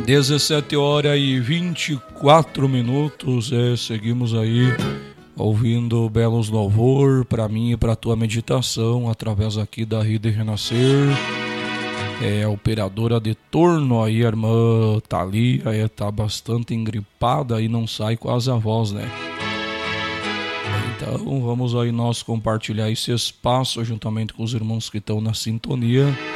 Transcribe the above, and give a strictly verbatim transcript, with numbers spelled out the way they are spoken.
dezessete horas e vinte e quatro minutos, é, seguimos aí ouvindo belos louvor para mim e para tua meditação através aqui da Rede Renascer. É a operadora de torno aí, a irmã Thalia, é, tá bastante engripada e não sai quase a voz, né? Então vamos aí nós compartilhar esse espaço juntamente com os irmãos que estão na sintonia.